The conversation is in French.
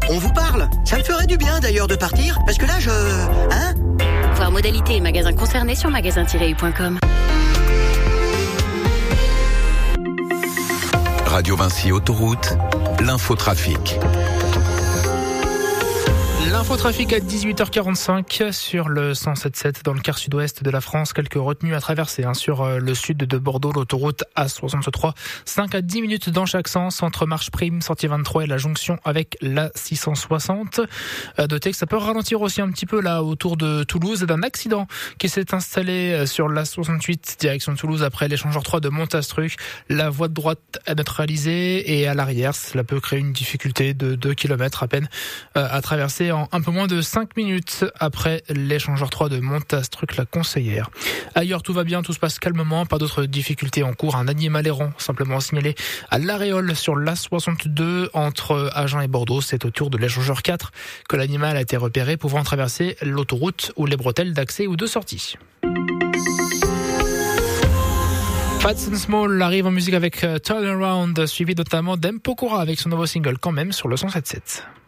on vous parle. Ça me ferait du bien d'ailleurs de partir, parce que là Hein ? Voir modalités et magasins concernés sur magasin-u.com. Radio Vinci Autoroute, l'infotrafic. L'infotrafic à 18h45 sur le 107.7 dans le quart sud-ouest de la France. Quelques retenues à traverser sur le sud de Bordeaux, l'autoroute A63. 5 à 10 minutes dans chaque sens entre Marche Prime, sortie 23 et la jonction avec la 660. Notez que ça peut ralentir aussi un petit peu là autour de Toulouse d'un accident qui s'est installé sur la 68 direction Toulouse après l'échangeur 3 de Montastruc. La voie de droite est neutralisée et à l'arrière, cela peut créer une difficulté de 2 km à peine à traverser en un peu moins de 5 minutes après l'échangeur 3 de Montastruc, la conseillère. Ailleurs, tout va bien, tout se passe calmement, pas d'autres difficultés en cours. Un animal errant simplement signalé à l'Aréole sur l'A62 entre Agen et Bordeaux. C'est au tour de l'échangeur 4 que l'animal a été repéré, pouvant traverser l'autoroute ou les bretelles d'accès ou de sortie. Fats and Small arrive en musique avec Turn Around, suivi notamment d'Empokora avec son nouveau single Quand même sur le 107.7.